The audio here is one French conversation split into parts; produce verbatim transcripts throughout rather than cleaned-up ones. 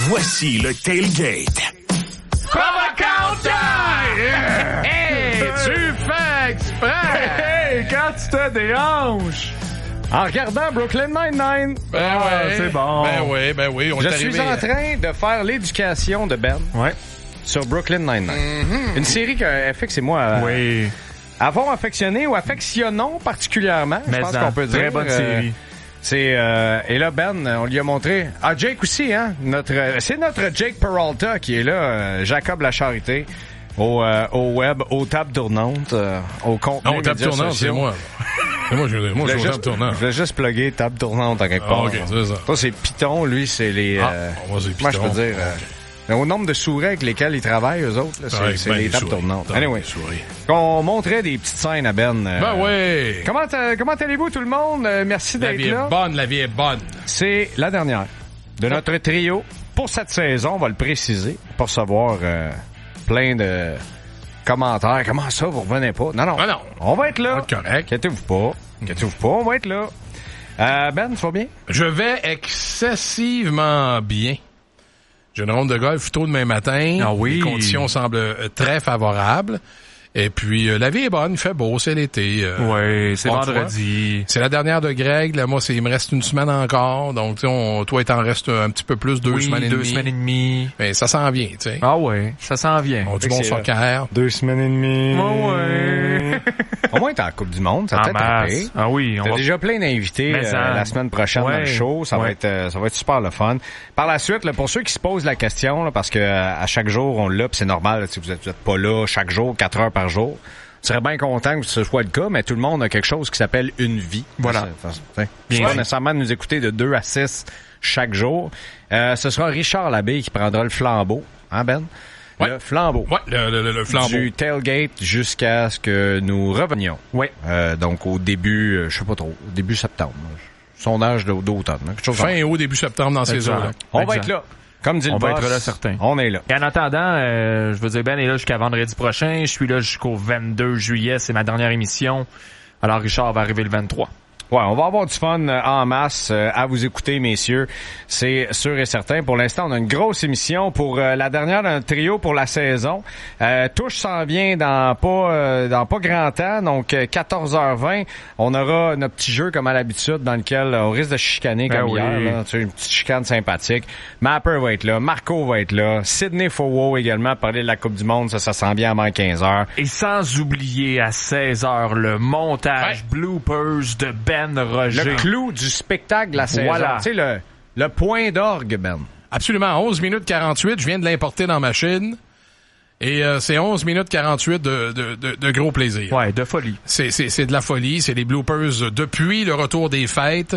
Voici le Tailgate. Cover Counter! Yeah! Hey, tu fais exprès! Hey, quand tu te déhanches! En regardant Brooklyn Nine-Nine. Ben ah, ouais. C'est bon. Ben oui, ben oui. On Je est suis arrivé... en train de faire l'éducation de Ben. Ouais. Sur Brooklyn Nine-Nine. Mm-hmm. Une série que F X et moi euh, Oui. avons affectionné ou affectionnons particulièrement. Mais je pense en, qu'on peut dire. très bonne euh, série. C'est euh, et là Ben, on lui a montré. Ah Jake aussi, hein. Notre, euh, c'est notre Jake Peralta qui est là, euh, Jacob Lacharité, au euh, au web, aux tables tournantes, euh, au contenu. Non, table tournante, c'est moi. C'est moi, je, moi, je suis au table tournante. Je vais juste plugger table tournante en quelque Ah, part. ok, c'est ça. Toi, c'est Python, lui, c'est les. Ah, euh, moi, c'est moi, je Python. peux dire. Euh, au nombre de souris avec lesquels ils travaillent, eux autres, là, c'est, Ouais, c'est ben, les les tables souris. tournantes. Dans Anyway, les souris. on montrait des petites scènes à Ben. euh, Ben oui. Comment, t'a- comment allez-vous, tout le monde? Euh, merci La d'être vie là. est bonne, la vie est bonne. C'est la dernière de notre trio pour cette saison, on va le préciser, pour recevoir euh, plein de commentaires. Comment ça, vous revenez pas? Non, non. Ah non. On va être là. On va être correct. Inquiétez-vous pas. Inquiétez-vous pas, on va être là. Euh, Ben, tu vas bien? Je vais excessivement bien. J'ai une ronde de golf tôt demain matin. Ah oui. Les conditions semblent euh, très favorables. Et puis, euh, la vie est bonne, il fait beau, c'est l'été. Euh, Oui, c'est bon, vendredi. C'est la dernière de Greg. Là, moi, c'est, il me reste une semaine encore. Donc, tu sais, on, toi, il t'en reste un petit peu plus, deux Oui, semaines et deux demie. semaines et demie. Mais ça s'en vient, tu sais. Ah ouais, ça s'en vient. On dit bon c'est soccer. Deux semaines et demie. Ah ouais. Au moins, t'es en Coupe du Monde, ça En t'a masse. tapé. Ah oui, on T'as va... déjà plein d'invités Mais euh, ça- la semaine prochaine Ouais. dans le show. Ça va Ouais. être, euh, ça va être super le fun. Par la suite, là, pour ceux qui se posent la question, là, parce que euh, à chaque jour on l'a, pis c'est normal, là, si vous êtes, vous êtes pas là chaque jour, quatre heures par jour. Je serais bien content que ce soit le cas, mais tout le monde a quelque chose qui s'appelle une vie. Voilà. Ça, ça, ça, Bien pas nécessairement de nous écouter de deux à six chaque jour. Euh, ce sera Richard Labbé qui prendra le flambeau, hein Ben? Ouais. Le flambeau. Ouais, le, le, le flambeau. Du tailgate jusqu'à ce que nous revenions. Ouais. Euh, donc au début, euh, je sais pas trop, au début septembre. Sondage d'au- d'automne. hein, quelque chose comme Fin et haut, début septembre dans ces Exact. eaux-là. On Exact. va être là. Comme dit le On va boss, être là, certain. On est là. Et en attendant, euh, je veux dire, Ben est là jusqu'à vendredi prochain. Je suis là jusqu'au vingt-deux juillet. C'est ma dernière émission. Alors, Richard va arriver le vingt-trois. Ouais, on va avoir du fun euh, en masse euh, à vous écouter, messieurs. C'est sûr et certain. Pour l'instant, on a une grosse émission pour euh, la dernière d'un trio pour la saison. Euh, Touche s'en vient dans pas euh, dans pas grand temps, donc euh, quatorze heures vingt. On aura notre petit jeu comme à l'habitude dans lequel euh, on risque de chicaner Ben comme oui. hier. Là. Tu sais, une petite chicane sympathique. Mapper va être là, Marco va être là, Sidney Fowo également, parler de la Coupe du Monde, ça, ça s'en vient avant quinze heures. Et sans oublier à seize heures le montage Ouais. bloopers de Ben Roger. Le clou du spectacle de la Voilà. saison. Tu sais, le, le point d'orgue, Ben. Absolument. onze minutes quarante-huit. Je viens de l'importer dans ma machine. Et euh, c'est onze minutes quarante-huit de, de, de, de gros plaisir. Ouais, de folie. C'est, c'est, c'est de la folie. C'est des bloopers depuis le retour des fêtes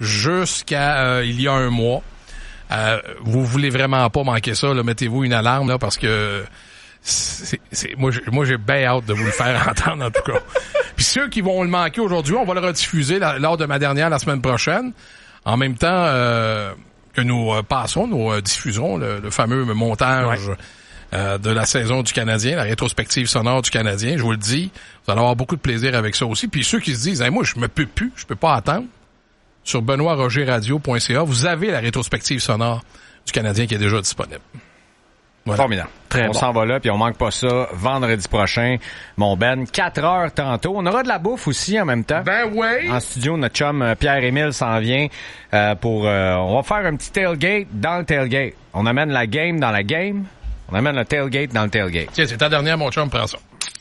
jusqu'à euh, il y a un mois. Euh, vous voulez vraiment pas manquer ça. Là. Mettez-vous une alarme là parce que c'est, c'est, moi, j'ai, moi j'ai bien hâte de vous le faire entendre en tout cas. Puis ceux qui vont le manquer aujourd'hui, on va le rediffuser la, lors de ma dernière la semaine prochaine. En même temps euh, que nous euh, passons, nous euh, diffuserons le, le fameux montage Ouais. euh, de la saison du Canadien, la rétrospective sonore du Canadien. Je vous le dis, vous allez avoir beaucoup de plaisir avec ça aussi. Puis ceux qui se disent, hey, moi je me peux plus, je peux pas attendre. Sur benoît roger radio point c a, vous avez la rétrospective sonore du Canadien qui est déjà disponible. Voilà. Formidable. Très on bon. s'en va là, puis on manque pas ça vendredi prochain, mon Ben. quatre heures tantôt. On aura de la bouffe aussi en même temps. Ben oui! En studio, notre chum euh, Pierre-Émile s'en vient euh, pour... euh, on va faire un petit tailgate dans le tailgate. On amène la game dans la game. On amène le tailgate dans le tailgate. Tiens, c'est ta dernière, mon chum, prends ça.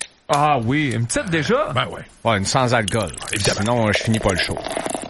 Ah oui, une petite déjà? Ben ouais. Ouais, une sans alcool. Évidemment. Sinon, euh, je finis pas le show.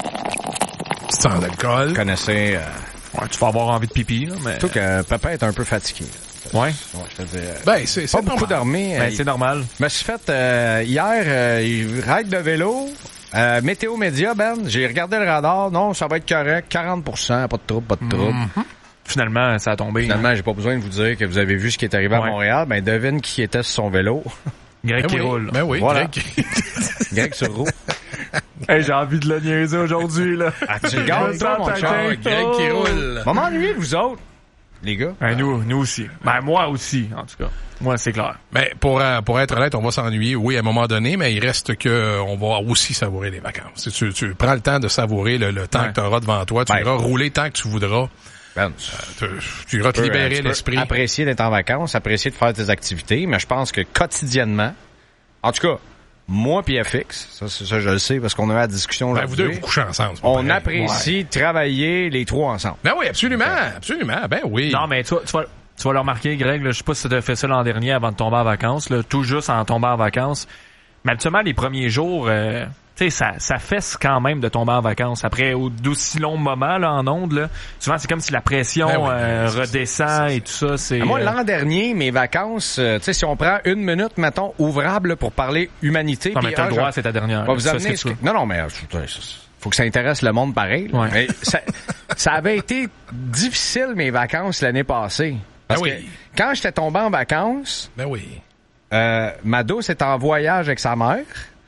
Sans alcool. Vous connaissez... Euh, Ouais, tu vas avoir envie de pipi, là, mais... surtout que papa est un peu fatigué. Ouais. Ouais, je te dis, euh, Ben, c'est, c'est pas beaucoup normal. dormi. Ben, euh, c'est normal. Je me suis fait euh, hier euh, ride de vélo, euh, météo média, Ben. J'ai regardé le radar. Non, ça va être correct. quarante pour cent, pas de trouble, pas de trouble. Finalement, ça a tombé. Finalement, j'ai pas besoin de vous dire que vous avez vu ce qui est arrivé à Ouais. Montréal. Ben, devine qui était sur son vélo. Greg Ben qui oui, roule. ben oui, Voilà. Greg. Greg sur roue. Hey, j'ai envie de le niaiser aujourd'hui, là. Ah, tu le gardes, toi, mon chum. Ah, Greg qui roule. Va m'ennuyer, vous autres, les gars. Ben, nous, nous aussi. Ben, moi aussi, en tout cas. Moi, c'est clair. Mais pour, euh, pour être honnête, on va s'ennuyer, oui, à un moment donné, mais il reste que euh, on va aussi savourer les vacances. Tu, tu prends le temps de savourer le, le temps Ouais. que tu auras devant toi. Tu Ben. iras rouler tant que tu voudras. Ben, euh, tu iras te libérer tu l'esprit. Peux apprécier d'être en vacances, apprécier de faire tes activités, mais je pense que quotidiennement, en tout cas, moi puis F X, ça, ça je le sais parce qu'on a eu la discussion ben, là. Vous deux vous couchez ensemble. On pareil. apprécie ouais. travailler les trois ensemble. Ben oui, absolument, absolument. Ben oui. Non, mais tu vas, tu vas, tu vas le remarquer, Greg, là, je sais pas si tu as fait ça l'an dernier avant de tomber en vacances, là, tout juste en tombant en vacances. Mais habituellement, les premiers jours, euh, tu sais, ça, ça fesse quand même de tomber en vacances. Après d'aussi longs moments là, en ondes, là, souvent c'est comme si la pression ben oui, euh, c'est, redescend c'est, c'est, et tout ça. C'est, Moi, euh... l'an dernier, mes vacances, euh, tu sais, si on prend une minute, mettons, ouvrable pour parler humanité. Non, mais t'as ah, le droit, je... c'est ta dernière. Va vous ça, amener c'est ce que... Non, non, mais faut que ça intéresse le monde pareil. Ouais. Mais ça, ça avait été difficile, mes vacances, l'année passée. Parce ben que oui. quand j'étais tombé en vacances, Ben oui. euh, ma douce était en voyage avec sa mère.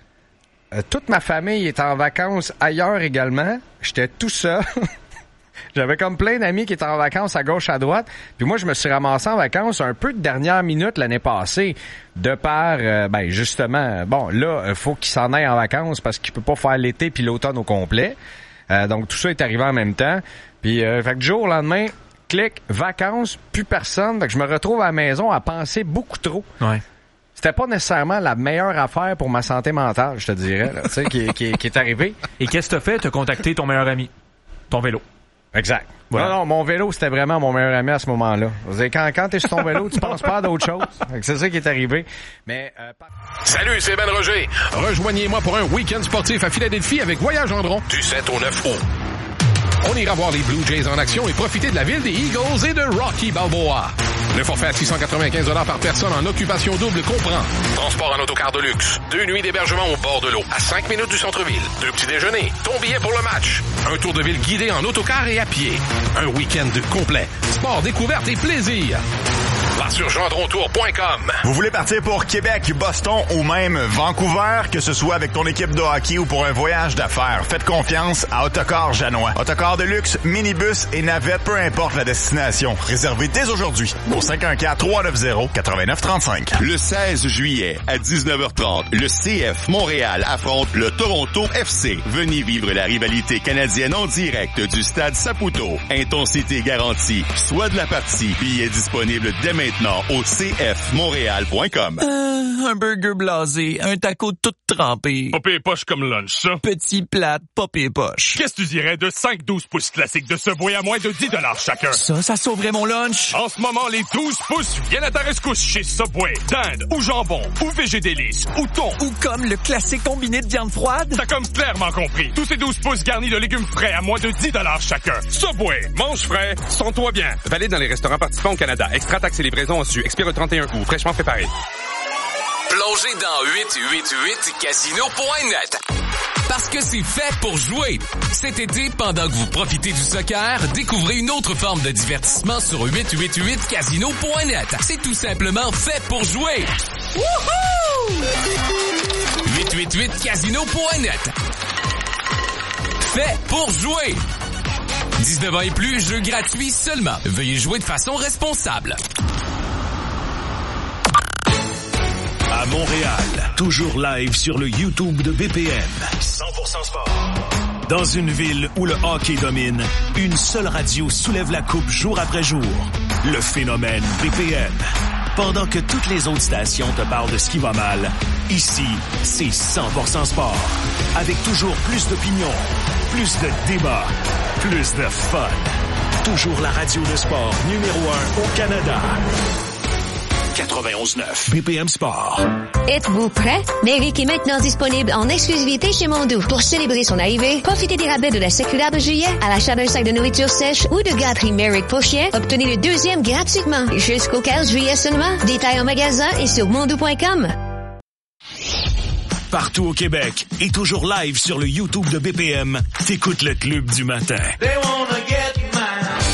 Euh, toute ma famille est en vacances ailleurs également. J'étais tout seul. J'avais comme plein d'amis qui étaient en vacances à gauche, à droite. Puis moi, je me suis ramassé en vacances un peu de dernière minute l'année passée. De par, euh, ben justement, bon, là, il faut qu'il s'en aille en vacances parce qu'il peut pas faire l'été puis l'automne au complet. Euh, donc, tout ça est arrivé en même temps. Puis, euh, fait que du jour au lendemain, clic, vacances, plus personne. Fait que je me retrouve à la maison à penser beaucoup trop. Ouais. C'était pas nécessairement la meilleure affaire pour ma santé mentale, je te dirais, là, tu sais, qui, qui, qui est arrivée. Et qu'est-ce que t'as fait? T'as contacté ton meilleur ami, ton vélo. Exact. Voilà. Non, non, mon vélo, c'était vraiment mon meilleur ami à ce moment-là. Je veux dire, quand, quand t'es sur ton vélo, tu penses pas à d'autres choses. C'est ça qui est arrivé. Mais, euh, pas... Salut, c'est Ben Roger. Rejoignez-moi pour un week-end sportif à Philadelphie avec Voyage Andron du sept au neuf août. On ira voir les Blue Jays en action et profiter de la ville des Eagles et de Rocky Balboa. Le forfait à six cent quatre-vingt-quinze dollars par personne en occupation double comprend transport en autocar de luxe, deux nuits d'hébergement au bord de l'eau, à cinq minutes du centre-ville, deux petits déjeuners, ton billet pour le match, un tour de ville guidé en autocar et à pied, un week-end complet, sport, découverte et plaisir. Va sur gendrontour point com. Vous voulez partir pour Québec, Boston ou même Vancouver, que ce soit avec ton équipe de hockey ou pour un voyage d'affaires, faites confiance à Autocar Janois. Autocar de luxe, minibus et navette, peu importe la destination. Réservez dès aujourd'hui au cinq un quatre, trois neuf zéro, neuf neuf trois cinq. Le seize juillet à dix-neuf heures trente, le C F Montréal affronte le Toronto F C. Venez vivre la rivalité canadienne en direct du stade Saputo. Intensité garantie. Soit de la partie. Billets disponibles dès maintenant au c f montréal point com. Euh, un burger blasé, un taco tout trempé. Popé et poche comme lunch, ça. Petit plate, popé et poche. Qu'est-ce que tu dirais de cinq douze pouces classiques de Subway à moins de dix dollars chacun? Ça, ça sauverait mon lunch. En ce moment, les douze pouces viennent à ta rescousse chez Subway. Dinde, ou jambon, ou végédélice, ou thon. Ou comme le classique combiné de viande froide. T'as comme clairement compris. Tous ces douze pouces garnis de légumes frais à moins de dix dollars chacun. Subway, mange frais, sens-toi bien. Valide dans les restaurants participants au Canada. Extra taxe et livraison en su. Expire le trente et un août. Fraîchement préparé. Plongez dans huit huit huit casino point net. Parce que c'est fait pour jouer. Cet été, pendant que vous profitez du soccer, découvrez une autre forme de divertissement sur huit huit huit casino point net. C'est tout simplement fait pour jouer. Wouhou! huit huit huit casino point net. Fait pour jouer. dix-neuf ans et plus, jeu gratuit seulement. Veuillez jouer de façon responsable. À Montréal, toujours live sur le YouTube de B P M. cent pour cent sport. Dans une ville où le hockey domine, une seule radio soulève la coupe jour après jour. Le phénomène B P M. Pendant que toutes les autres stations te parlent de ce qui va mal, ici, c'est cent pour cent sport. Avec toujours plus d'opinions, plus de débats, plus de fun. Toujours la radio de sport numéro un au Canada. quatre-vingt-onze neuf B P M Sport. Êtes-vous prêt? Méric est maintenant disponible en exclusivité chez Mondou. Pour célébrer son arrivée, profitez des rabais de la circulaire de juillet à l'achat d'un sac de nourriture sèche ou de gâterie Méric pour chien. Obtenez le deuxième gratuitement jusqu'au quinze juillet seulement. Détails en magasin et sur mondou point com. Partout au Québec et toujours live sur le YouTube de B P M, t'écoutes le Club du matin. They wanna get mine.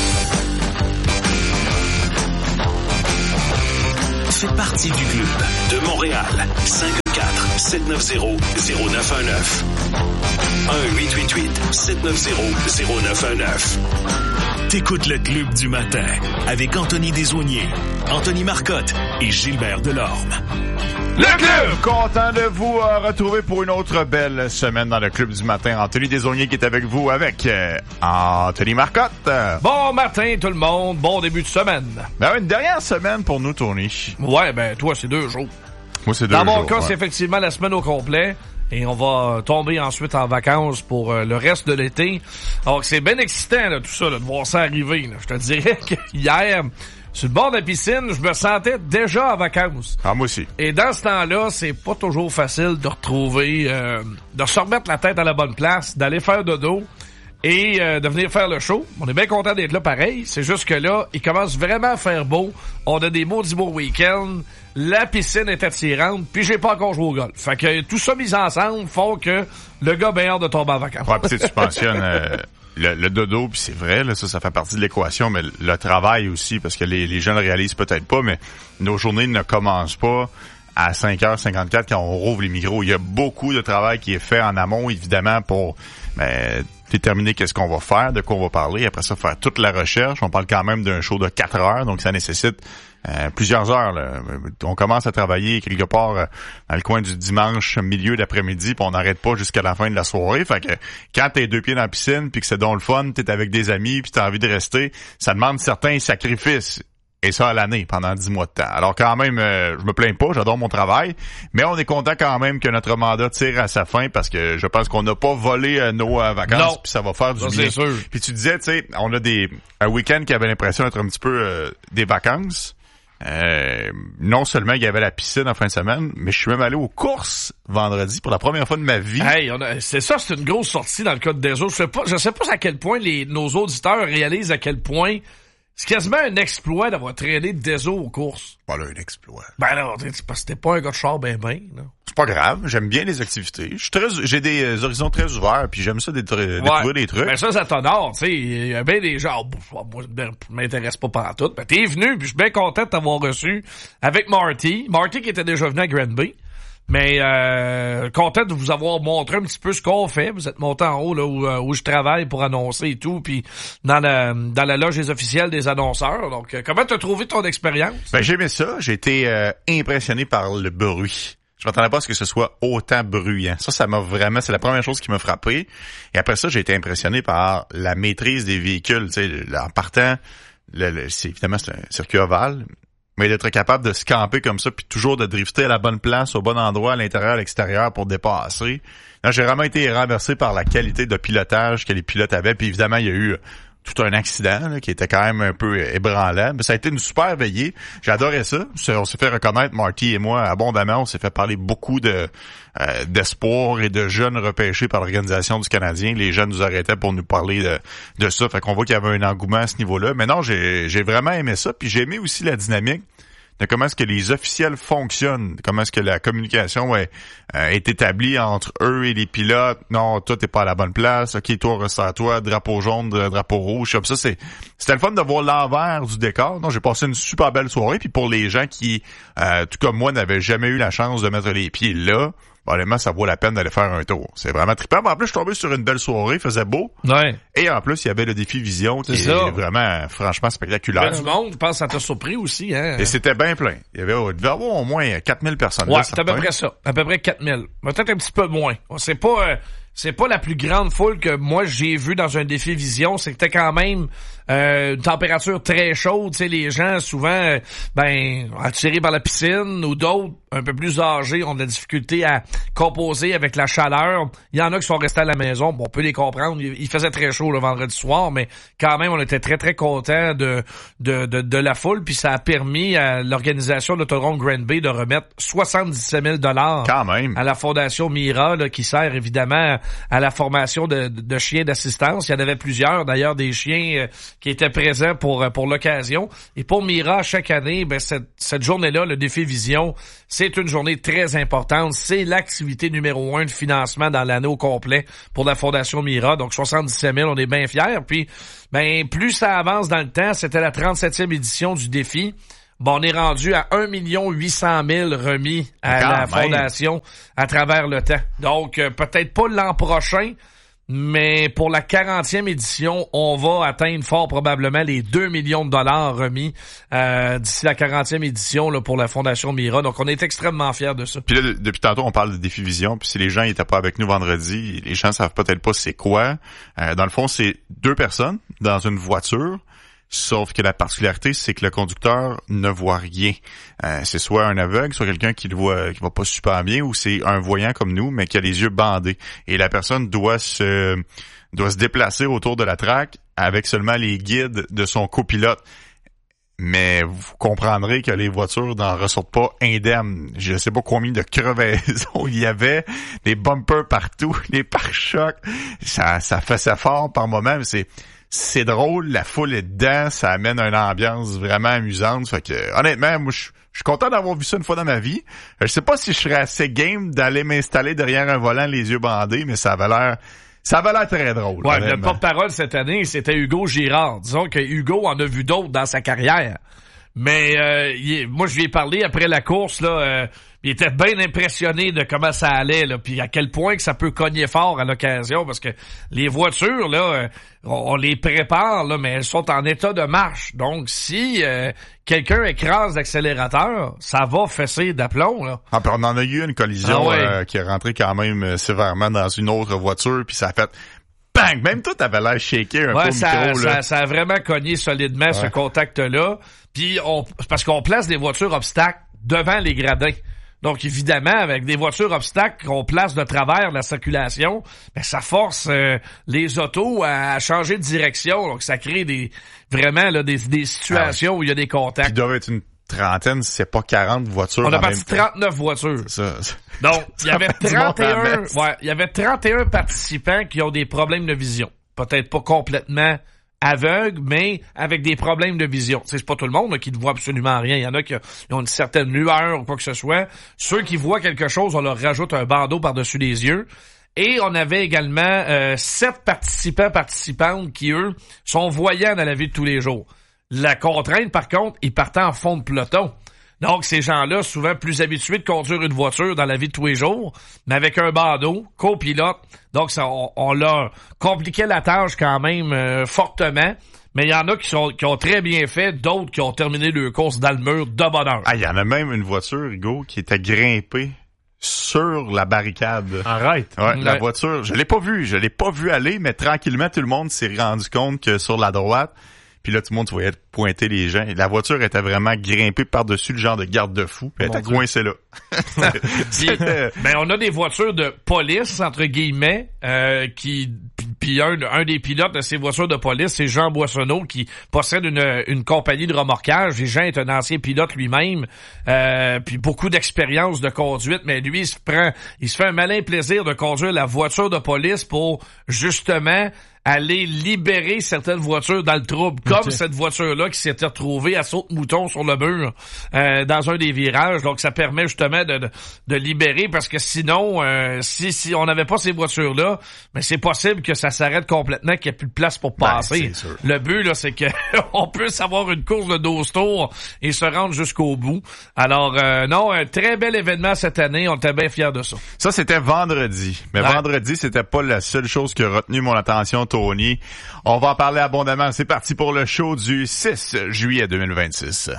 Fais partie du club de Montréal. cinq un quatre, sept neuf zéro, zéro neuf un neuf. un huit huit huit, sept neuf zéro, zéro neuf un neuf. T'écoutes le Club du matin avec Anthony Desaulniers, Anthony Marcotte et Gilbert Delorme. Le club! Content de vous euh, retrouver pour une autre belle semaine dans le club du matin. Anthony Desaulniers qui est avec vous avec euh, Anthony Marcotte. Bon matin tout le monde, bon début de semaine. Ben une dernière semaine pour nous, Tony. Ouais, ben toi c'est deux jours. Moi c'est deux dans jours. Dans mon cas, ouais. c'est effectivement la semaine au complet. Et on va tomber ensuite en vacances pour euh, le reste de l'été. Donc c'est bien excitant là, tout ça, là, de voir ça arriver. Là. Je te dirais que hier... Sur le bord de la piscine, je me sentais déjà en vacances. Ah, moi aussi. Et dans ce temps-là, c'est pas toujours facile de retrouver, euh, de se remettre la tête à la bonne place, d'aller faire dodo et euh, de venir faire le show. On est bien content d'être là pareil. C'est juste que là, il commence vraiment à faire beau. On a des maudits beaux week-ends. La piscine est attirante. Puis j'ai pas encore joué au golf. Fait que tout ça mis ensemble font que le gars a bien hâte de tomber en vacances. Ouais, pis tu mentionnes... Euh... Le, le dodo, puis c'est vrai, là, ça, ça fait partie de l'équation, mais le travail aussi, parce que les, les gens le réalisent peut-être pas, mais nos journées ne commencent pas à cinq heures cinquante-quatre quand on rouvre les micros. Il y a beaucoup de travail qui est fait en amont, évidemment, pour ben, déterminer qu'est-ce qu'on va faire, de quoi on va parler. Après ça, faire toute la recherche. On parle quand même d'un show de quatre heures, donc ça nécessite euh, plusieurs heures. Là. On commence à travailler quelque part euh, dans le coin du dimanche, milieu d'après-midi, puis on n'arrête pas jusqu'à la fin de la soirée. Fait que quand t'es deux pieds dans la piscine, puis que c'est donc le fun, t'es avec des amis, puis t'as envie de rester, ça demande certains sacrifices. Et ça à l'année, pendant dix mois de temps. Alors quand même, euh, je me plains pas, j'adore mon travail, mais on est content quand même que notre mandat tire à sa fin parce que je pense qu'on n'a pas volé euh, nos euh, vacances, puis ça va faire du ça, bien. C'est sûr. Puis tu disais, tu sais, on a des un week-end qui avait l'impression d'être un petit peu euh, des vacances. Euh, non seulement il y avait la piscine en fin de semaine, mais je suis même allé aux courses vendredi pour la première fois de ma vie. Hey, on a, c'est ça, c'est une grosse sortie dans le cas de Deso. Je sais pas, je sais pas à quel point les nos auditeurs réalisent à quel point c'est quasiment un exploit d'avoir traîné Deso aux courses. Pas là, un exploit. Ben non, c'est parce que t'es pas un gars de char ben ben, là. C'est pas grave, j'aime bien les activités. Je suis très, j'ai des euh, horizons très ouverts, puis j'aime ça détruire ouais. des trucs. Ben ça, ça t'honore, tu sais. Il y a bien des gens, oh, moi, je m'intéresse pas pantoute. Ben t'es venu, puis je suis bien content de t'avoir reçu avec Marty. Marty qui était déjà venu à Granby. Mais euh, content de vous avoir montré un petit peu ce qu'on fait. Vous êtes monté en haut là où, où je travaille pour annoncer et tout, puis dans la dans la loge des officiels des annonceurs. Donc, euh, comment t'as trouvé ton expérience? Ben j'ai aimé ça. J'ai été euh, impressionné par le bruit. Je m'attendais pas à ce que ce soit autant bruyant. Ça, ça m'a vraiment... C'est la première chose qui m'a frappé. Et après ça, j'ai été impressionné par la maîtrise des véhicules. Tu sais, en partant, le, le, c'est évidemment c'est un circuit ovale. Mais d'être capable de se camper comme ça, puis toujours de drifter à la bonne place, au bon endroit, à l'intérieur, à l'extérieur, pour dépasser. Là, j'ai vraiment été renversé par la qualité de pilotage que les pilotes avaient. Puis évidemment, il y a eu tout un accident là, qui était quand même un peu ébranlant. Mais ça a été une super veillée. J'adorais ça. On s'est fait reconnaître, Marty et moi, abondamment. On s'est fait parler beaucoup de euh, d'espoir et de jeunes repêchés par l'Organisation du Canadien. Les jeunes nous arrêtaient pour nous parler de, de ça. Fait qu'on voit qu'il y avait un engouement à ce niveau-là. Mais non, j'ai, j'ai vraiment aimé ça. Puis j'ai aimé aussi la dynamique de comment est-ce que les officiels fonctionnent, comment est-ce que la communication est, euh, est établie entre eux et les pilotes. Non, toi, t'es pas à la bonne place. OK, toi, ressens-toi, drapeau jaune, drapeau rouge. Comme ça, c'est, c'était le fun de voir l'envers du décor. Non, j'ai passé une super belle soirée. Puis pour les gens qui, euh, tout comme moi, n'avaient jamais eu la chance de mettre les pieds là, honnêtement, ça vaut la peine d'aller faire un tour. C'est vraiment trippant. En plus, je suis tombé sur une belle soirée, il faisait beau. Ouais. Et en plus, il y avait le défi Vision qui c'est est vraiment, franchement, spectaculaire. Il y avait du monde, je pense que ça t'a surpris aussi. Hein? Et c'était bien plein. Il y avait, il devait y avoir au moins quatre mille personnes. Ouais, là, c'est à peu près ça. À peu près quatre mille. Peut-être un petit peu moins. C'est pas... Euh... C'est pas la plus grande foule que moi j'ai vue dans un défi Vision. C'était quand même euh, une température très chaude. Tu sais, les gens souvent, ben, attirés par la piscine ou d'autres un peu plus âgés ont de la difficulté à composer avec la chaleur. Il y en a qui sont restés à la maison. Bon, on peut les comprendre. Il faisait très chaud le vendredi soir, mais quand même, on était très très contents de de de, de la foule. Puis ça a permis à l'organisation de l'autodrome Granby de remettre soixante-dix-sept mille dollars quand même à la Fondation Mira, là, qui sert évidemment à la formation de, de, de chiens d'assistance. Il y en avait plusieurs, d'ailleurs, des chiens euh, qui étaient présents pour pour l'occasion. Et pour Mira, chaque année, ben cette, cette journée-là, le défi Vision, c'est une journée très importante. C'est l'activité numéro un de financement dans l'année au complet pour la Fondation Mira. Donc, soixante-dix-sept mille, on est bien fiers. Puis, ben plus ça avance dans le temps, c'était la trente-septième édition du défi. Bon, on est rendu à un million huit cent mille remis à Quand la même. Fondation à travers le temps. Donc, euh, peut-être pas l'an prochain, mais pour la quarantième édition, on va atteindre fort probablement les deux millions de dollars remis euh, d'ici la quarantième édition là, pour la Fondation Mira. Donc, on est extrêmement fiers de ça. Puis là, depuis tantôt, on parle de Défi Vision. Puis si les gens n'étaient pas avec nous vendredi, les gens savent peut-être pas c'est quoi. Euh, dans le fond, c'est deux personnes dans une voiture. Sauf que la particularité, c'est que le conducteur ne voit rien. Euh, c'est soit un aveugle, soit quelqu'un qui le voit, qui va pas super bien, ou c'est un voyant comme nous, mais qui a les yeux bandés. Et la personne doit se, doit se déplacer autour de la track avec seulement les guides de son copilote. Mais vous comprendrez que les voitures n'en ressortent pas indemnes. Je sais pas combien de crevaisons il y avait, des bumpers partout, des pare-chocs. Ça, ça faisait fort par moment, mais c'est, c'est drôle, la foule est dedans, ça amène une ambiance vraiment amusante. Fait que, honnêtement, moi, je suis content d'avoir vu ça une fois dans ma vie. Je sais pas si je serais assez game d'aller m'installer derrière un volant les yeux bandés, mais ça avait l'air, ça avait l'air très drôle. Ouais, notre porte-parole cette année, c'était Hugo Girard. Disons que Hugo en a vu d'autres dans sa carrière. Mais euh, il, moi, je lui ai parlé après la course, là, euh, il était bien impressionné de comment ça allait, là, puis à quel point que ça peut cogner fort à l'occasion, parce que les voitures, là, euh, on, on les prépare, là, mais elles sont en état de marche. Donc, si euh, quelqu'un écrase l'accélérateur, ça va fesser d'aplomb, là. Ah, puis on en a eu une collision ah ouais. euh, qui est rentrée quand même euh, sévèrement dans une autre voiture, puis ça a fait bang! Même toi, t'avais l'air shaké un ouais, peu au ça, micro, ça, là. ça a vraiment cogné solidement, ouais. ce contact-là. Puis, on, parce qu'on place des voitures obstacles devant les gradins. Donc, évidemment, avec des voitures obstacles qu'on place de travers la circulation, ben, ça force euh, les autos à changer de direction. Donc, ça crée des vraiment là, des, des situations ah ouais. où il y a des contacts. Il doit être une trentaine, si c'est pas quarante voitures. On a parti trente-neuf voitures. Ça. Donc, il y avait trente et un, ouais, il y avait trente et un participants qui ont des problèmes de vision. Peut-être pas complètement aveugles, mais avec des problèmes de vision. Tu sais, c'est pas tout le monde là, qui ne voit absolument rien. Il y en a qui ont une certaine lueur ou quoi que ce soit. Ceux qui voient quelque chose, on leur rajoute un bandeau par-dessus les yeux. Et on avait également euh, sept participants, participantes qui, eux, sont voyants dans la vie de tous les jours. La contrainte, par contre, ils partaient en fond de peloton. Donc, ces gens-là, souvent plus habitués de conduire une voiture dans la vie de tous les jours, mais avec un bandeau, copilote. Donc, ça, on, on leur compliquait la tâche quand même euh, fortement. Mais il y en a qui sont qui ont très bien fait, d'autres qui ont terminé leur course dans le mur de bonheur. Ah, il y en a même une voiture, Hugo, qui était grimpée sur la barricade. Arrête. Ouais, ouais. La voiture, je l'ai pas vue, je l'ai pas vue aller, mais tranquillement, tout le monde s'est rendu compte que sur la droite, puis là, tout le monde, tu voyais pointer les gens. Et la voiture était vraiment grimpée par-dessus le genre de garde-fou. Puis elle était coincée là. Puis, ben, on a des voitures de police, entre guillemets, euh, qui... Puis un, un des pilotes de ces voitures de police, c'est Jean Boissonneau, qui possède une, une compagnie de remorquage. Et Jean est un ancien pilote lui-même, euh, puis beaucoup d'expérience de conduite. Mais lui, il se prend, il se fait un malin plaisir de conduire la voiture de police pour, justement, aller libérer certaines voitures dans le trouble, comme okay. cette voiture-là qui s'était retrouvée à saute-mouton sur le mur euh, dans un des virages. Donc, ça permet justement de, de, de libérer, parce que sinon, euh, si, si on n'avait pas ces voitures-là, mais c'est possible que ça s'arrête complètement, qu'il n'y ait plus de place pour passer. Ben, le but, là, c'est que on puisse avoir une course de douze tours et se rendre jusqu'au bout. Alors, euh, non, un très bel événement cette année. On était bien fiers de ça. Ça, c'était vendredi. Mais ouais. vendredi, c'était pas la seule chose qui a retenu mon attention, Tony. On va en parler abondamment. C'est parti pour le show du six juillet deux mille vingt-six.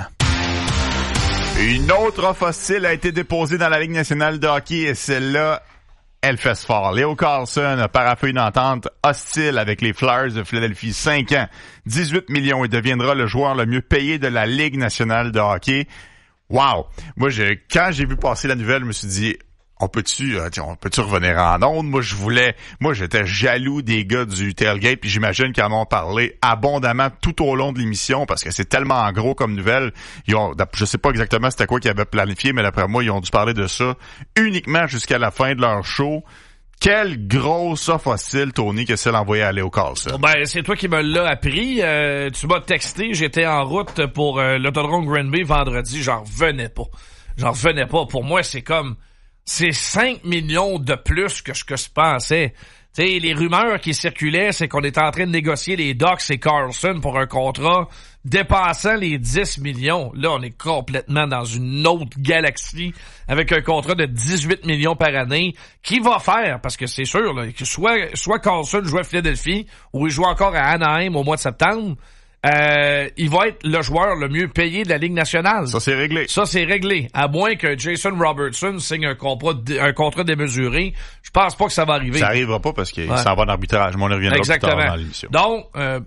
Une autre offre hostile a été déposée dans la Ligue nationale de hockey et celle-là, elle fesse fort. Leo Carlson a paraphé une entente hostile avec les Flyers de Philadelphie. cinq ans, dix-huit millions et deviendra le joueur le mieux payé de la Ligue nationale de hockey. Wow! Moi, je, quand j'ai vu passer la nouvelle, je me suis dit, on peut-tu, euh, on peut-tu revenir en ondes? Moi, je voulais, moi, j'étais jaloux des gars du tailgate, puis j'imagine qu'ils en ont parlé abondamment tout au long de l'émission, parce que c'est tellement gros comme nouvelle. Ils ont, je sais pas exactement c'était quoi qu'ils avaient planifié, mais d'après moi, ils ont dû parler de ça uniquement jusqu'à la fin de leur show. Quelle grosse offre hostile, Tony, que celle envoyée à Leo Carlson. Ben, c'est toi qui me l'as appris. Euh, tu m'as texté, j'étais en route pour euh, l'autodrome Granby vendredi, j'en revenais pas. J'en revenais pas. Pour moi, c'est comme... C'est cinq millions de plus que ce que je pensais. Tu sais, les rumeurs qui circulaient, c'est qu'on était en train de négocier les Ducks et Carlson pour un contrat dépassant les dix millions. Là, on est complètement dans une autre galaxie avec un contrat de dix-huit millions par année. Qui va faire? Parce que c'est sûr, là, que soit, soit Carlson joue à Philadelphie ou il joue encore à Anaheim au mois de septembre. Euh, il va être le joueur le mieux payé de la Ligue nationale. Ça, c'est réglé. Ça, c'est réglé. À moins que Jason Robertson signe un contrat, un contrat démesuré. Je pense pas que ça va arriver. Ça arrivera pas parce qu'il ouais. s'en va en arbitrage. Mais on y reviendra Exactement. plus tard dans l'émission. Donc, euh,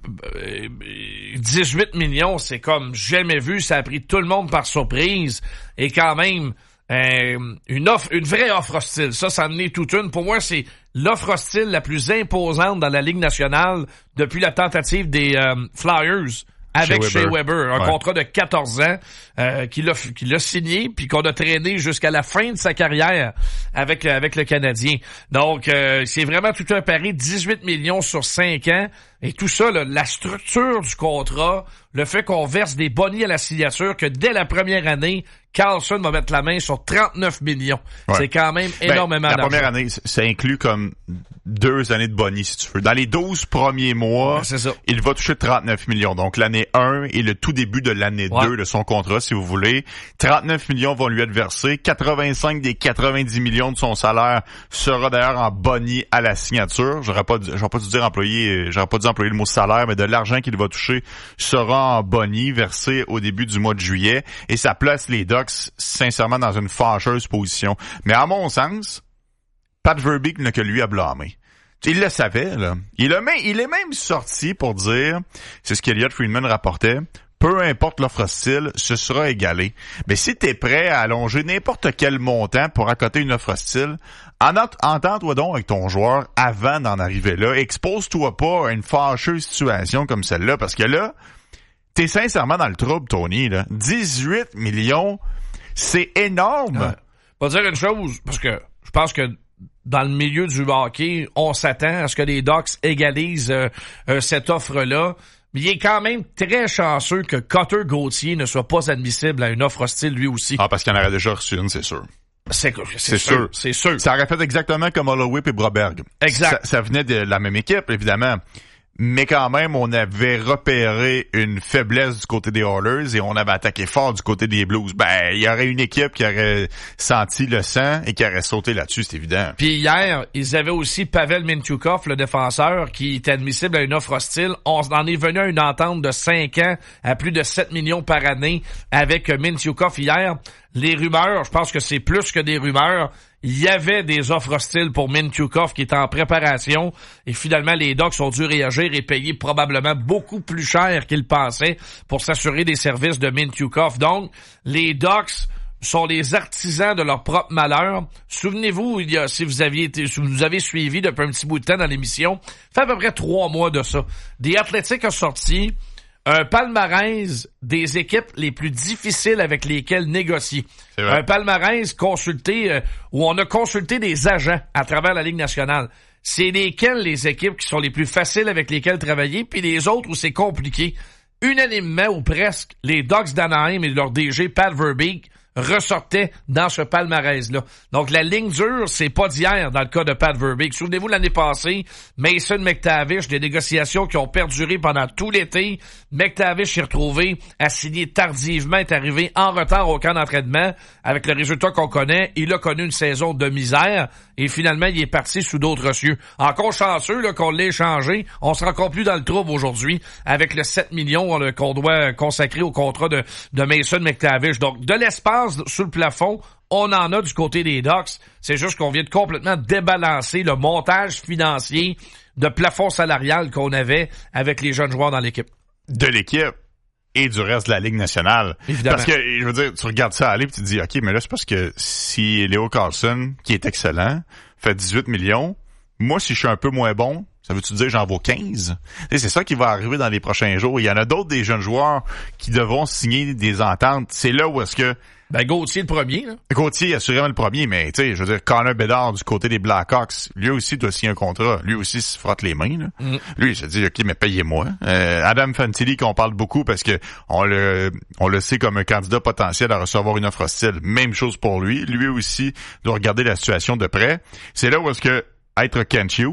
dix-huit millions, c'est comme jamais vu. Ça a pris tout le monde par surprise. Et quand même, euh, une offre, une vraie offre hostile. Ça, ça en est toute une. Pour moi, c'est l'offre hostile la plus imposante dans la Ligue nationale depuis la tentative des euh, Flyers avec Shea Weber. Weber un ouais. contrat de quatorze ans euh, qu'il a, qu'il a signé puis qu'on a traîné jusqu'à la fin de sa carrière avec, avec le Canadien. Donc, euh, c'est vraiment tout un pari, dix-huit millions sur cinq ans. Et tout ça, là, la structure du contrat, le fait qu'on verse des bonnies à la signature, que dès la première année, Carlson va mettre la main sur trente-neuf millions. Ouais. C'est quand même énormément ben, d'argent. La première année, ça inclut comme deux années de bonnies, si tu veux. Dans les douze premiers mois, c'est ça. Il va toucher trente-neuf millions. Donc, l'année un et le tout début de l'année ouais. deux de son contrat, si vous voulez. trente-neuf millions vont lui être versés. quatre-vingt-cinq des quatre-vingt-dix millions de son salaire sera d'ailleurs en bonnies à la signature. J'aurais pas, j'aurais pas dû dire employé, j'aurais pas dû employer le mot salaire, mais de l'argent qu'il va toucher sera en bonnies versé au début du mois de juillet. Et ça place les Ducks sincèrement dans une fâcheuse position. Mais à mon sens, Pat Verbeek n'a que lui à blâmer. Il le savait, là. Il, a même, il est même sorti pour dire, c'est ce qu'Elliott Friedman rapportait, peu importe l'offre hostile, ce sera égalé. Mais si t'es prêt à allonger n'importe quel montant pour accoter une offre hostile, entends-toi donc avec ton joueur avant d'en arriver là. Expose-toi pas à une fâcheuse situation comme celle-là, parce que là, t'es sincèrement dans le trouble, Tony, là. dix-huit millions, c'est énorme. Ouais. Pas dire une chose, parce que je pense que dans le milieu du hockey, on s'attend à ce que les Ducks égalisent euh, euh, cette offre-là. Mais il est quand même très chanceux que Cutter Gauthier ne soit pas admissible à une offre hostile lui aussi. Ah, parce qu'il en aurait déjà reçu une, c'est sûr. C'est, c'est, c'est sûr, sûr. C'est sûr. Ça aurait fait exactement comme Holloway et Broberg. Exact. Ça, ça venait de la même équipe, évidemment. Mais quand même, on avait repéré une faiblesse du côté des Oilers et on avait attaqué fort du côté des Blues. Ben, il y aurait une équipe qui aurait senti le sang et qui aurait sauté là-dessus, c'est évident. Puis hier, ils avaient aussi Pavel Mintyukov, le défenseur, qui est admissible à une offre hostile. On en est venu à une entente de cinq ans à plus de sept millions par année avec Mintyukov hier. Les rumeurs, je pense que c'est plus que des rumeurs. Il y avait des offres hostiles pour Mintyukov qui est en préparation et finalement les Ducks ont dû réagir et payer probablement beaucoup plus cher qu'ils pensaient pour s'assurer des services de Mintyukov. Donc, les Ducks sont les artisans de leur propre malheur. Souvenez-vous, il y a, si vous aviez été, si vous nous avez suivis depuis un petit bout de temps dans l'émission, fait à peu près trois mois de ça. The Athletic a sorti un palmarès des équipes les plus difficiles avec lesquelles négocier. Un palmarès consulté, euh, où on a consulté des agents à travers la Ligue nationale. C'est lesquelles les équipes qui sont les plus faciles avec lesquelles travailler, puis les autres où c'est compliqué. Unanimement ou presque, les Ducks d'Anaheim et leur D G Pat Verbeek ressortait dans ce palmarès-là. Donc, la ligne dure, c'est pas d'hier dans le cas de Pat Verbeek. Souvenez-vous, l'année passée, Mason McTavish, des négociations qui ont perduré pendant tout l'été. McTavish s'est retrouvé à signer tardivement, est arrivé en retard au camp d'entraînement. Avec le résultat qu'on connaît, il a connu une saison de misère et finalement, il est parti sous d'autres cieux. Encore chanceux là, qu'on l'ait échangé, on sera encore plus dans le trouble aujourd'hui avec le sept millions là, qu'on doit consacrer au contrat de, de Mason McTavish. Donc, de l'espace sous le plafond, on en a du côté des Ducks. C'est juste qu'on vient de complètement débalancer le montage financier de plafond salarial qu'on avait avec les jeunes joueurs dans l'équipe. De l'équipe et du reste de la Ligue nationale. Évidemment. Parce que, je veux dire, tu regardes ça aller et tu te dis, OK, mais là, c'est parce que si Leo Carlson, qui est excellent, fait dix-huit millions, moi, si je suis un peu moins bon, ça veut-tu dire que j'en vaux quinze? Et c'est ça qui va arriver dans les prochains jours. Il y en a d'autres des jeunes joueurs qui devront signer des ententes. C'est là où est-ce que... Ben, Gauthier le premier, là. Gauthier, assurément le premier, mais, tu sais, je veux dire, Connor Bedard du côté des Blackhawks, lui aussi doit signer un contrat. Lui aussi se frotte les mains, là. Mm. Lui, il se dit, OK, mais payez-moi. Euh, Adam Fantilli, qu'on parle beaucoup parce que on le, on le sait comme un candidat potentiel à recevoir une offre hostile. Même chose pour lui. Lui aussi doit regarder la situation de près. C'est là où est-ce que être Kent Hughes,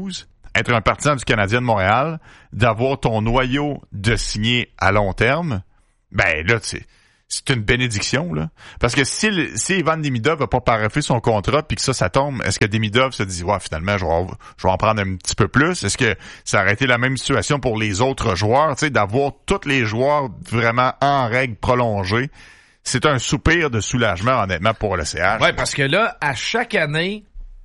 être un partisan du Canadien de Montréal, d'avoir ton noyau de signer à long terme, ben là, c'est, c'est une bénédiction, là. Parce que si, le, si Ivan Demidov va pas paraffer son contrat puis que ça, ça tombe, est-ce que Demidov se dit, ouais, finalement, je vais, je vais en prendre un petit peu plus? Est-ce que ça aurait été la même situation pour les autres joueurs, tu sais, d'avoir tous les joueurs vraiment en règle prolongée? C'est un soupir de soulagement, honnêtement, pour le C H. Ouais, parce que là, à chaque année,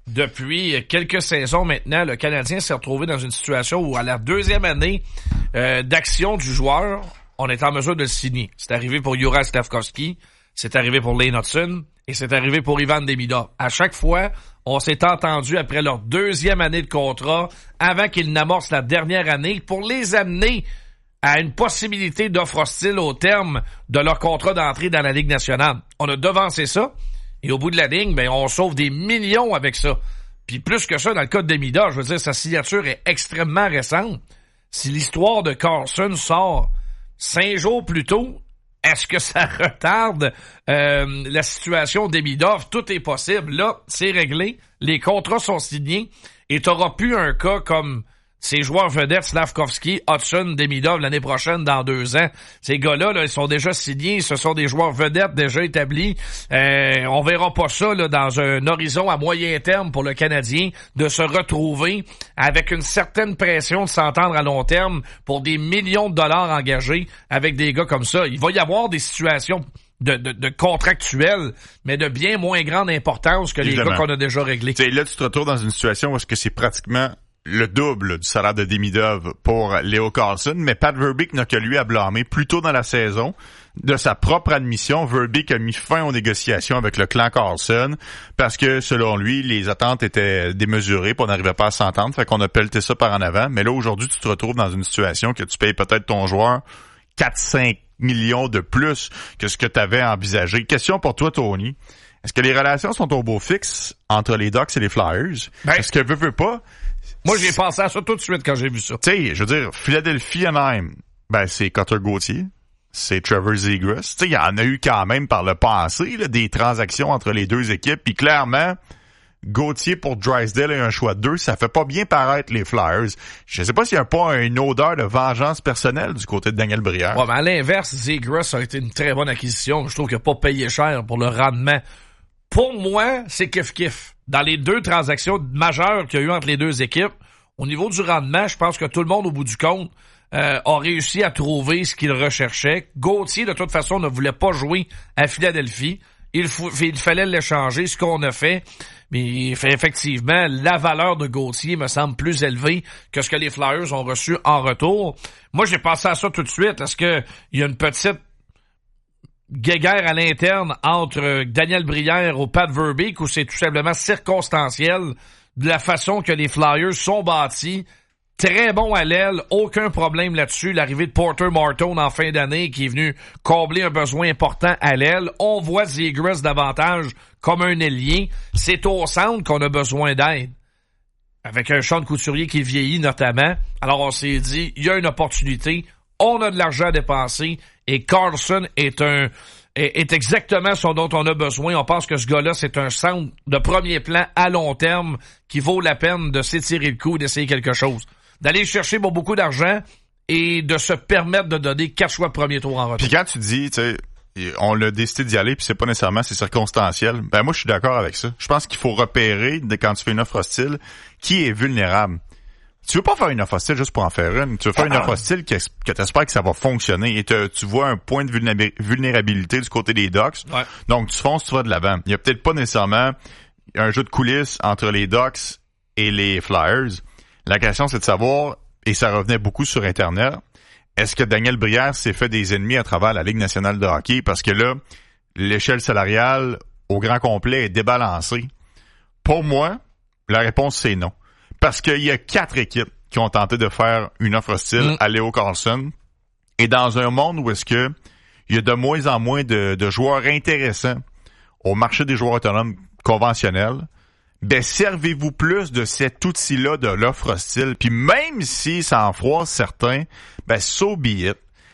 depuis quelques saisons maintenant, le Canadien s'est retrouvé dans une situation où, à la deuxième année euh, d'action du joueur, on est en mesure de le signer. C'est arrivé pour Juraj Slafkovský, c'est arrivé pour Lane Hutson, et c'est arrivé pour Ivan Demidov. À chaque fois, on s'est entendu après leur deuxième année de contrat, avant qu'ils n'amorcent la dernière année, pour les amener à une possibilité d'offre hostile au terme de leur contrat d'entrée dans la Ligue nationale. On a devancé ça, et au bout de la ligne, ben, on sauve des millions avec ça. Puis plus que ça, dans le cas de Demidov, je veux dire, sa signature est extrêmement récente. Si l'histoire de Carlson sort cinq jours plus tôt, est-ce que ça retarde euh, la situation d'Emidov? Tout est possible. Là, c'est réglé. Les contrats sont signés. Et t'auras plus un cas comme ces joueurs vedettes, Slafkovský, Hudson, Demidov, l'année prochaine, dans deux ans. Ces gars-là, là, ils sont déjà signés. Ce sont des joueurs vedettes déjà établis. Euh, on verra pas ça là, dans un horizon à moyen terme pour le Canadien de se retrouver avec une certaine pression de s'entendre à long terme pour des millions de dollars engagés avec des gars comme ça. Il va y avoir des situations de, de, de contractuels, mais de bien moins grande importance que Évidemment. les gars qu'on a déjà réglés. T'sais, là, tu te retrouves dans une situation où est-ce que c'est pratiquement le double du salaire de Demidov pour Leo Carlson, mais Pat Verbeek n'a que lui à blâmer. Plus tôt dans la saison, de sa propre admission, Verbeek a mis fin aux négociations avec le clan Carlson parce que, selon lui, les attentes étaient démesurées et on n'arrivait pas à s'entendre, fait qu'on a pelleté ça par en avant. Mais là, aujourd'hui, tu te retrouves dans une situation que tu payes peut-être ton joueur quatre à cinq millions de plus que ce que tu avais envisagé. Question pour toi, Tony. Est-ce que les relations sont au beau fixe entre les Ducks et les Flyers? Ben, est-ce que veut, veut pas? Moi, j'ai pensé à ça tout de suite quand j'ai vu ça. Tu sais, je veux dire, Philadelphie, Anaheim, ben, c'est Cutter Gauthier, c'est Trevor Zegras. Tu sais, il y en a eu quand même par le passé, là, des transactions entre les deux équipes. Puis clairement, Gauthier pour Drysdale et un choix de deux, ça fait pas bien paraître les Flyers. Je sais pas s'il y a pas une odeur de vengeance personnelle du côté de Daniel Brière. Ouais, mais à l'inverse, Zegras a été une très bonne acquisition. Je trouve qu'il n'a pas payé cher pour le rendement. Pour moi, c'est kiff-kiff. Dans les deux transactions majeures qu'il y a eu entre les deux équipes, au niveau du rendement, je pense que tout le monde, au bout du compte, euh, a réussi à trouver ce qu'il recherchait. Gauthier, de toute façon, ne voulait pas jouer à Philadelphie. Il, faut, il fallait l'échanger, ce qu'on a fait. Mais effectivement, la valeur de Gauthier me semble plus élevée que ce que les Flyers ont reçu en retour. Moi, j'ai pensé à ça tout de suite. Est-ce qu'il y a une petite guéguerre à l'interne entre Daniel Brière ou Pat Verbeek ou c'est tout simplement circonstanciel de la façon que les Flyers sont bâtis? Très bon à l'aile, aucun problème là-dessus. L'arrivée de Porter Martone en fin d'année qui est venu combler un besoin important à l'aile. On voit Zegras davantage comme un ailier. C'est au centre qu'on a besoin d'aide. Avec un Sean Couturier qui vieillit notamment. Alors on s'est dit, il y a une opportunité. On a de l'argent à dépenser et Carlson est un est, est exactement ce dont on a besoin. On pense que ce gars-là, c'est un centre de premier plan à long terme qui vaut la peine de s'étirer le cou, d'essayer quelque chose. D'aller chercher pour beaucoup d'argent et de se permettre de donner quatre choix de premier tour en retour. Puis quand tu dis, tu sais, on l'a décidé d'y aller puis c'est pas nécessairement, c'est circonstanciel, ben moi je suis d'accord avec ça. Je pense qu'il faut repérer, quand tu fais une offre hostile, qui est vulnérable. Tu veux pas faire une offre hostile juste pour en faire une. Tu veux faire une offre hostile que, que tu espères que ça va fonctionner et te, tu vois un point de vulnérabilité du côté des Ducks. Ouais. Donc, tu fonces, tu vas de l'avant. Il y a peut-être pas nécessairement un jeu de coulisses entre les Ducks et les Flyers. La question, c'est de savoir, et ça revenait beaucoup sur Internet, est-ce que Daniel Brière s'est fait des ennemis à travers la Ligue nationale de hockey? Parce que là, l'échelle salariale au grand complet est débalancée. Pour moi, la réponse, c'est non. Parce qu'il y a quatre équipes qui ont tenté de faire une offre hostile mmh. à Leo Carlson. Et dans un monde où est-ce que il y a de moins en moins de, de joueurs intéressants au marché des joueurs autonomes conventionnels, ben servez-vous plus de cet outil-là de l'offre hostile. Puis même si ça en froisse certains, ben so be it.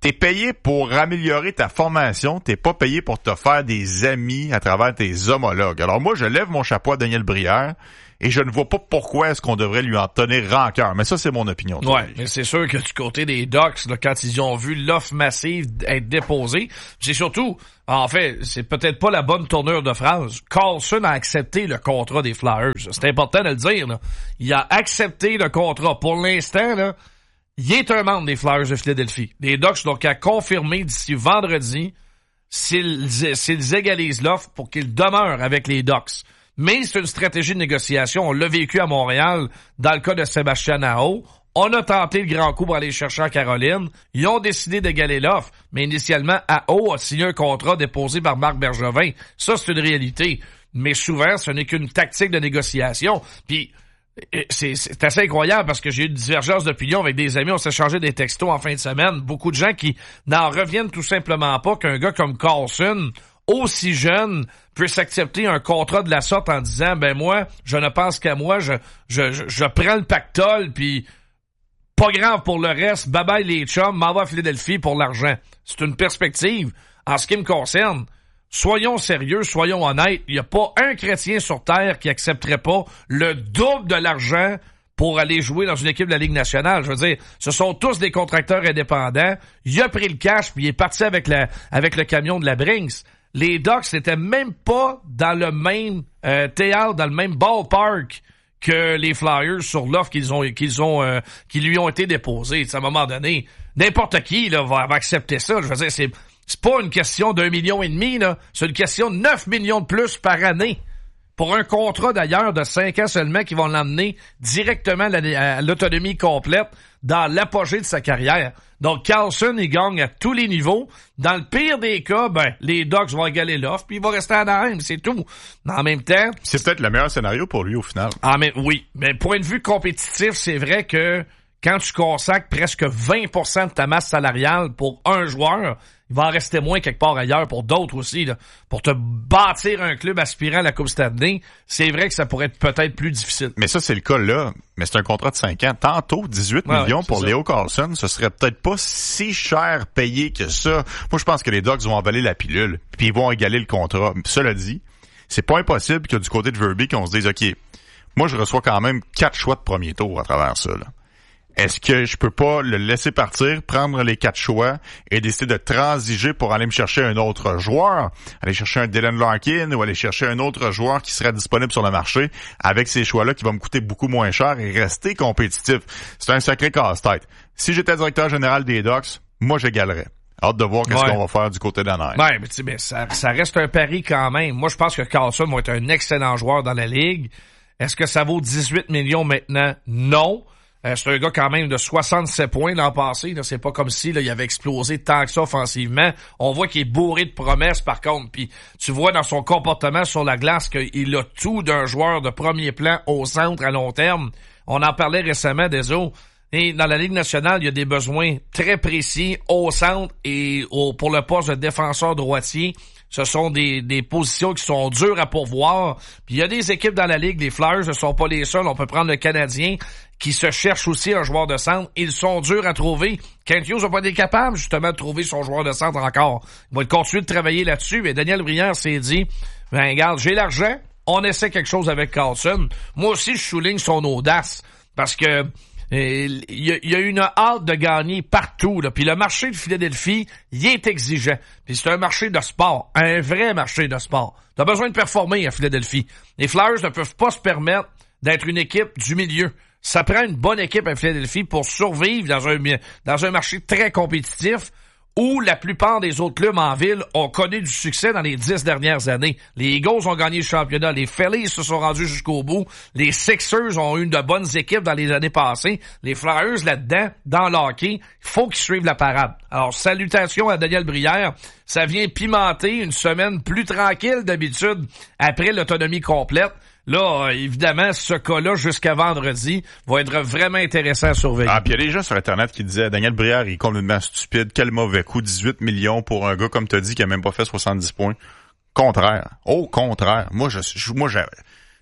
T'es payé pour améliorer ta formation, t'es pas payé pour te faire des amis à travers tes homologues. Alors moi, je lève mon chapeau à Daniel Brière et je ne vois pas pourquoi est-ce qu'on devrait lui en tenir rancœur. Mais ça, c'est mon opinion. Ouais, mais c'est sûr que du côté des Ducks, là, quand ils ont vu l'offre massive être déposée, c'est surtout, en fait, c'est peut-être pas la bonne tournure de phrase. Carlson a accepté le contrat des Flyers. C'est important de le dire, là. Il a accepté le contrat. Pour l'instant, là, il est un membre des Flyers de Philadelphie. Les Ducks donc à confirmer d'ici vendredi s'ils, s'ils égalisent l'offre pour qu'ils demeurent avec les Ducks. Mais c'est une stratégie de négociation. On l'a vécu à Montréal dans le cas de Sébastien Aho. On a tenté le grand coup pour aller chercher en Caroline. Ils ont décidé d'égaler l'offre. Mais initialement, Aho a signé un contrat déposé par Marc Bergevin. Ça, c'est une réalité. Mais souvent, ce n'est qu'une tactique de négociation. Puis, C'est, c'est assez incroyable parce que j'ai eu une divergence d'opinion avec des amis. On s'est changé des textos en fin de semaine. Beaucoup de gens qui n'en reviennent tout simplement pas qu'un gars comme Carlson, aussi jeune, puisse accepter un contrat de la sorte en disant, ben moi, je ne pense qu'à moi, je, je, je, je prends le pactole, puis pas grave pour le reste, bye bye les chums, m'en va à Philadelphie pour l'argent. C'est une perspective. En ce qui me concerne, soyons sérieux, soyons honnêtes. Il n'y a pas un chrétien sur Terre qui accepterait pas le double de l'argent pour aller jouer dans une équipe de la Ligue nationale. Je veux dire, ce sont tous des contracteurs indépendants. Il a pris le cash puis il est parti avec la, avec le camion de la Brinks. Les Ducks n'étaient même pas dans le même euh, théâtre, dans le même ballpark que les Flyers sur l'offre qu'ils ont, qu'ils ont, euh, qui lui ont été déposés. À un moment donné, n'importe qui là va, va accepter ça. Je veux dire, c'est C'est pas une question d'un million et demi, là. C'est une question de neuf millions de plus par année. Pour un contrat, d'ailleurs, de cinq ans seulement qui vont l'emmener directement à l'autonomie complète dans l'apogée de sa carrière. Donc, Carlson, il gagne à tous les niveaux. Dans le pire des cas, ben, les Ducks vont égaler l'offre, puis il va rester à Anaheim, c'est tout. En même temps... C'est peut-être le meilleur scénario pour lui, au final. Ah, mais oui. Mais point de vue compétitif, c'est vrai que quand tu consacres presque vingt pour cent de ta masse salariale pour un joueur, il va en rester moins quelque part ailleurs pour d'autres aussi. Là. Pour te bâtir un club aspirant à la Coupe Stanley, c'est vrai que ça pourrait être peut-être plus difficile. Mais ça, c'est le cas là. Mais c'est un contrat de cinq ans. Tantôt, dix-huit ouais, millions ouais, pour ça. Leo Carlson, ce serait peut-être pas si cher payé que ça. Moi, je pense que les Ducks vont avaler la pilule, puis ils vont égaler le contrat. Cela dit, c'est pas impossible que du côté de Verbeek, on se dise, OK, moi, je reçois quand même quatre choix de premier tour à travers ça, là. Est-ce que je peux pas le laisser partir, prendre les quatre choix et décider de transiger pour aller me chercher un autre joueur, aller chercher un Dylan Larkin ou aller chercher un autre joueur qui serait disponible sur le marché avec ces choix-là qui vont me coûter beaucoup moins cher et rester compétitif? C'est un sacré casse-tête. Si j'étais directeur général des Ducks, moi j'égalerais. Hâte de voir qu'est-ce ouais. qu'on va faire du côté d'Anaheim. Ouais, mais tu sais, mais ça, ça reste un pari quand même. Moi, je pense que Carlson va être un excellent joueur dans la Ligue. Est-ce que ça vaut dix-huit millions maintenant? Non. Euh, c'est un gars quand même de soixante-sept points l'an passé. Là. C'est pas comme si là, il avait explosé tant que ça offensivement. On voit qu'il est bourré de promesses par contre. Puis tu vois dans son comportement sur la glace qu'il a tout d'un joueur de premier plan au centre à long terme. On en parlait récemment des autres. Et dans la Ligue nationale, il y a des besoins très précis au centre et au, pour le poste de défenseur droitier. Ce sont des, des positions qui sont dures à pourvoir. Puis il y a des équipes dans la Ligue, les Flyers ne sont pas les seuls. On peut prendre le Canadien qui se cherche aussi un joueur de centre. Ils sont durs à trouver. Kent Hughes n'a pas été capable justement de trouver son joueur de centre encore. Il va continuer de travailler là-dessus. Mais Daniel Brière s'est dit, ben regarde, j'ai l'argent, on essaie quelque chose avec Carlson. Moi aussi, je souligne son audace parce que il y, a, y a une hâte de gagner partout. Là. Puis le marché de Philadelphie, il est exigeant. Puis c'est un marché de sport, un vrai marché de sport. Tu as besoin de performer à Philadelphie. Les Flyers ne peuvent pas se permettre d'être une équipe du milieu. Ça prend une bonne équipe à Philadelphie pour survivre dans un, dans un marché très compétitif où la plupart des autres clubs en ville ont connu du succès dans les dix dernières années. Les Eagles ont gagné le championnat, les Phillies se sont rendus jusqu'au bout, les Sixers ont eu de bonnes équipes dans les années passées, les Flyers là-dedans, dans le hockey, il faut qu'ils suivent la parade. Alors, salutations à Daniel Brière, ça vient pimenter une semaine plus tranquille d'habitude après l'autonomie complète. Là, évidemment, ce cas-là, jusqu'à vendredi, va être vraiment intéressant à surveiller. Ah, puis il y a des gens sur Internet qui disaient, Daniel Brière, il est complètement stupide, quel mauvais coup, dix-huit millions pour un gars, comme t'as dit, qui a même pas fait soixante-dix points. Contraire. Au contraire. Moi, je, je moi, je,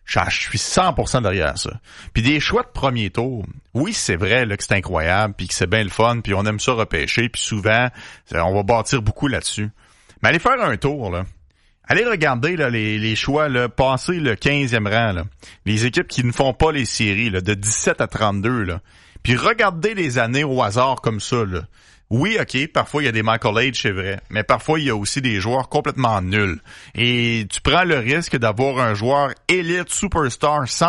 Je suis cent pour cent derrière ça. Puis des choix de premier tour, oui, c'est vrai là, que c'est incroyable, puis que c'est bien le fun, puis on aime ça repêcher, puis souvent, on va bâtir beaucoup là-dessus. Mais allez faire un tour, là. Allez regarder là, les, les choix, là, passer le quinzième rang, là. Les équipes qui ne font pas les séries, là, de dix-sept à trente-deux, là. Puis regardez les années au hasard comme ça, là. Oui, OK, parfois il y a des Michael Age, c'est vrai, mais parfois il y a aussi des joueurs complètement nuls. Et tu prends le risque d'avoir un joueur élite superstar sans